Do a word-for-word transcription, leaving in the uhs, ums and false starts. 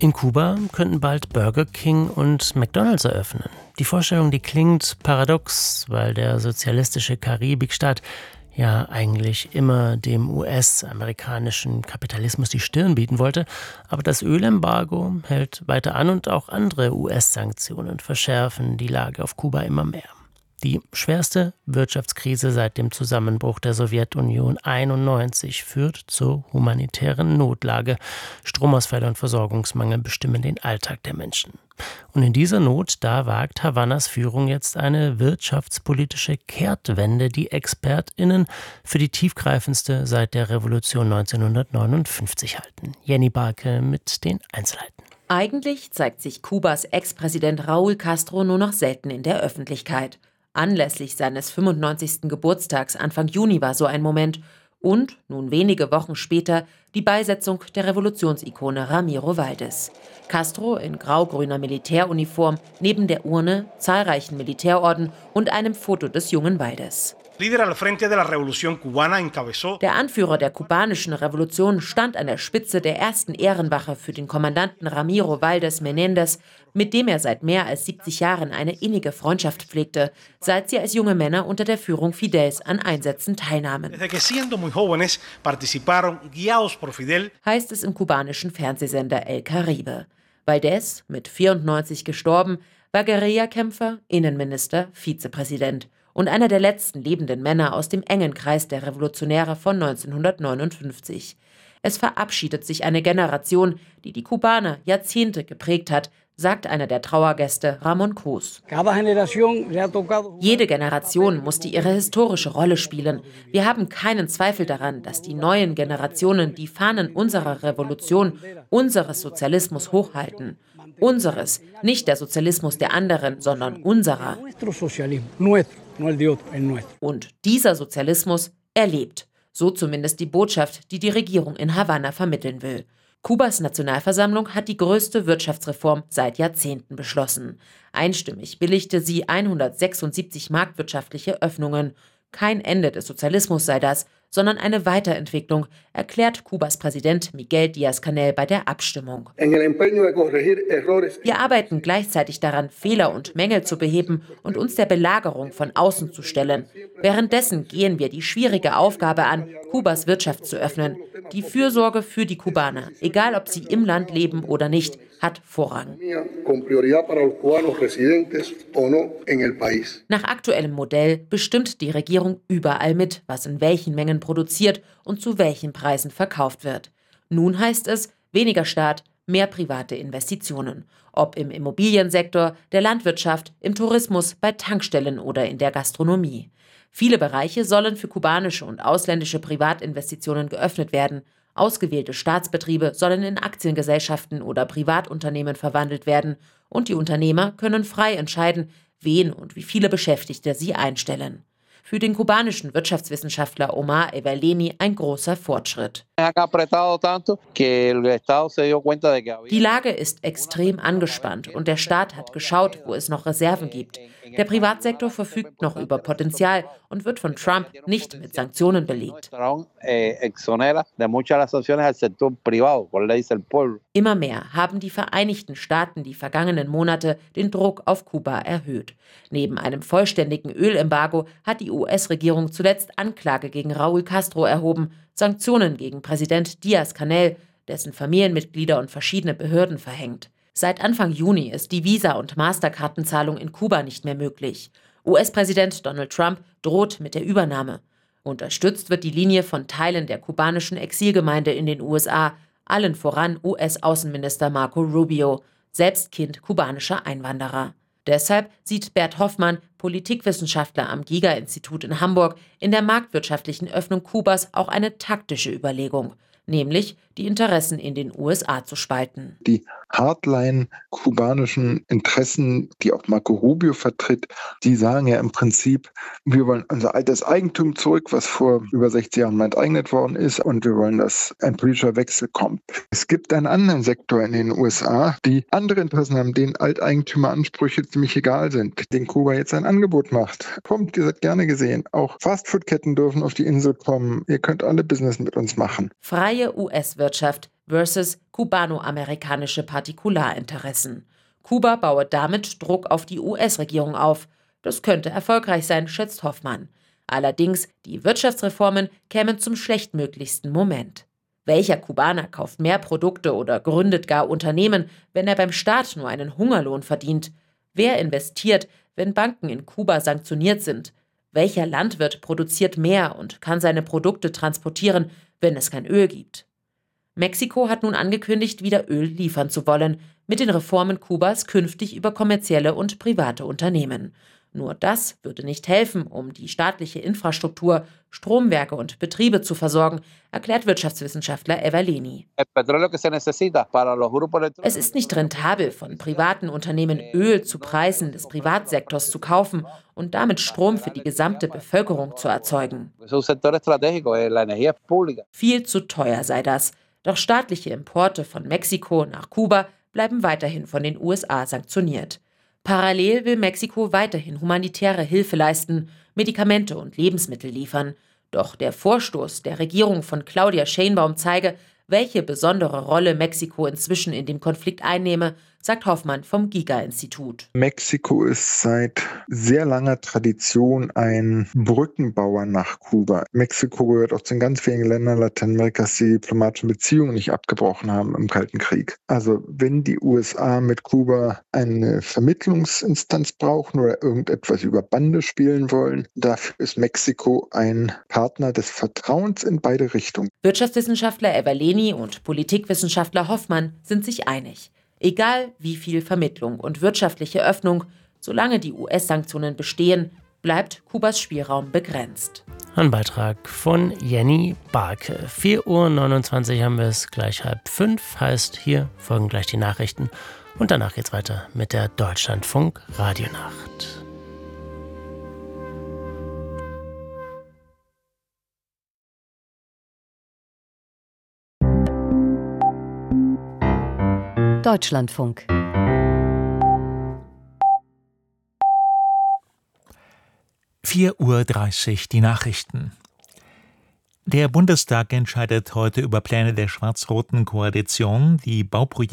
In Kuba könnten bald Burger King und McDonald's eröffnen. Die Vorstellung, die klingt paradox, weil der sozialistische Karibikstaat ja eigentlich immer dem U S-amerikanischen Kapitalismus die Stirn bieten wollte. Aber das Ölembargo hält weiter an und auch andere U S-Sanktionen verschärfen die Lage auf Kuba immer mehr. Die schwerste Wirtschaftskrise seit dem Zusammenbruch der Sowjetunion einundneunzig führt zur humanitären Notlage. Stromausfälle und Versorgungsmangel bestimmen den Alltag der Menschen. Und in dieser Not, da wagt Havannas Führung jetzt eine wirtschaftspolitische Kehrtwende, die ExpertInnen für die tiefgreifendste seit der Revolution neunzehnhundertneunundfünfzig halten. Jenny Barke mit den Einzelheiten. Eigentlich zeigt sich Kubas Ex-Präsident Raúl Castro nur noch selten in der Öffentlichkeit. Anlässlich seines fünfundneunzigsten Geburtstags Anfang Juni war so ein Moment und, nun wenige Wochen später, die Beisetzung der Revolutionsikone Ramiro Valdés. Castro in grau-grüner Militäruniform, neben der Urne, zahlreichen Militärorden und einem Foto des jungen Valdés. Der Anführer der kubanischen Revolution stand an der Spitze der ersten Ehrenwache für den Kommandanten Ramiro Valdés Menéndez, mit dem er seit mehr als siebzig Jahren eine innige Freundschaft pflegte, seit sie als junge Männer unter der Führung Fidels an Einsätzen teilnahmen. Heißt es im kubanischen Fernsehsender El Caribe. Valdés, mit vierundneunzig gestorben, war Guerillakämpfer, Innenminister, Vizepräsident und einer der letzten lebenden Männer aus dem engen Kreis der Revolutionäre von neunzehnhundertneunundfünfzig. Es verabschiedet sich eine Generation, die die Kubaner Jahrzehnte geprägt hat, sagt einer der Trauergäste, Ramon Cruz. Jede Generation musste ihre historische Rolle spielen. Wir haben keinen Zweifel daran, dass die neuen Generationen die Fahnen unserer Revolution, unseres Sozialismus hochhalten. Unseres, nicht der Sozialismus der anderen, sondern unserer. Und dieser Sozialismus erlebt. So zumindest die Botschaft, die die Regierung in Havanna vermitteln will. Kubas Nationalversammlung hat die größte Wirtschaftsreform seit Jahrzehnten beschlossen. Einstimmig billigte sie hundertsechsundsiebzig marktwirtschaftliche Öffnungen. Kein Ende des Sozialismus sei das, sondern eine Weiterentwicklung, erklärt Kubas Präsident Miguel Díaz-Canel bei der Abstimmung. Wir arbeiten gleichzeitig daran, Fehler und Mängel zu beheben und uns der Belagerung von außen zu stellen. Währenddessen gehen wir die schwierige Aufgabe an, Kubas Wirtschaft zu öffnen. Die Fürsorge für die Kubaner, egal ob sie im Land leben oder nicht, hat Vorrang. Nach aktuellem Modell bestimmt die Regierung überall mit, was in welchen Mengen produziert und zu welchen Preisen verkauft wird. Nun heißt es, weniger Staat, mehr private Investitionen. Ob im Immobiliensektor, der Landwirtschaft, im Tourismus, bei Tankstellen oder in der Gastronomie. Viele Bereiche sollen für kubanische und ausländische Privatinvestitionen geöffnet werden. Ausgewählte Staatsbetriebe sollen in Aktiengesellschaften oder Privatunternehmen verwandelt werden und die Unternehmer können frei entscheiden, wen und wie viele Beschäftigte sie einstellen. Für den kubanischen Wirtschaftswissenschaftler Omar Eberleni ein großer Fortschritt. Die Lage ist extrem angespannt und der Staat hat geschaut, wo es noch Reserven gibt. Der Privatsektor verfügt noch über Potenzial und wird von Trump nicht mit Sanktionen belegt. Immer mehr haben die Vereinigten Staaten die vergangenen Monate den Druck auf Kuba erhöht. Neben einem vollständigen Ölembargo hat die U S-Regierung zuletzt Anklage gegen Raúl Castro erhoben, Sanktionen gegen Präsident Díaz-Canel, dessen Familienmitglieder und verschiedene Behörden verhängt. Seit Anfang Juni ist die Visa- und Masterkartenzahlung in Kuba nicht mehr möglich. U S-Präsident Donald Trump droht mit der Übernahme. Unterstützt wird die Linie von Teilen der kubanischen Exilgemeinde in den U S A, allen voran U S-Außenminister Marco Rubio, selbst Kind kubanischer Einwanderer. Deshalb sieht Bert Hoffmann, Politikwissenschaftler am Giga-Institut in Hamburg, in der marktwirtschaftlichen Öffnung Kubas auch eine taktische Überlegung, nämlich die Interessen in den U S A zu spalten. Die Hardline-kubanischen Interessen, die auch Marco Rubio vertritt, die sagen ja im Prinzip, wir wollen unser altes Eigentum zurück, was vor über sechzig Jahren mal enteignet worden ist, und wir wollen, dass ein politischer Wechsel kommt. Es gibt einen anderen Sektor in den U S A, die andere Interessen haben, denen Alteigentümeransprüche ziemlich egal sind, den Kuba jetzt ein Angebot macht. Kommt, ihr seid gerne gesehen. Auch Fastfood-Ketten dürfen auf die Insel kommen. Ihr könnt alle Business mit uns machen. Freie U S-Wirtschaft versus kubano-amerikanische Partikularinteressen. Kuba baue damit Druck auf die U S-Regierung auf. Das könnte erfolgreich sein, schätzt Hoffmann. Allerdings, die Wirtschaftsreformen kämen zum schlechtmöglichsten Moment. Welcher Kubaner kauft mehr Produkte oder gründet gar Unternehmen, wenn er beim Staat nur einen Hungerlohn verdient? Wer investiert, wenn Banken in Kuba sanktioniert sind? Welcher Landwirt produziert mehr und kann seine Produkte transportieren, wenn es kein Öl gibt? Mexiko hat nun angekündigt, wieder Öl liefern zu wollen, mit den Reformen Kubas künftig über kommerzielle und private Unternehmen. Nur das würde nicht helfen, um die staatliche Infrastruktur, Stromwerke und Betriebe zu versorgen, erklärt Wirtschaftswissenschaftler Evaleni. Es ist nicht rentabel, von privaten Unternehmen Öl zu Preisen des Privatsektors zu kaufen und damit Strom für die gesamte Bevölkerung zu erzeugen. Viel zu teuer sei das. Doch staatliche Importe von Mexiko nach Kuba bleiben weiterhin von den U S A sanktioniert. Parallel will Mexiko weiterhin humanitäre Hilfe leisten, Medikamente und Lebensmittel liefern. Doch der Vorstoß der Regierung von Claudia Sheinbaum zeige, welche besondere Rolle Mexiko inzwischen in dem Konflikt einnehme, sagt Hoffmann vom Giga-Institut. Mexiko ist seit sehr langer Tradition ein Brückenbauer nach Kuba. Mexiko gehört auch zu den ganz wenigen Ländern Lateinamerikas, die diplomatische Beziehungen nicht abgebrochen haben im Kalten Krieg. Also wenn die U S A mit Kuba eine Vermittlungsinstanz brauchen oder irgendetwas über Bande spielen wollen, dafür ist Mexiko ein Partner des Vertrauens in beide Richtungen. Wirtschaftswissenschaftler Evaleni und Politikwissenschaftler Hoffmann sind sich einig. Egal wie viel Vermittlung und wirtschaftliche Öffnung, solange die U S-Sanktionen bestehen, bleibt Kubas Spielraum begrenzt. Ein Beitrag von Jenny Barke. vier Uhr neunundzwanzig haben wir es, gleich halb fünf, heißt hier folgen gleich die Nachrichten und danach geht's weiter mit der Deutschlandfunk Radionacht. Deutschlandfunk. vier Uhr dreißig, die Nachrichten. Der Bundestag entscheidet heute über Pläne der schwarz-roten Koalition, die Bauprojekte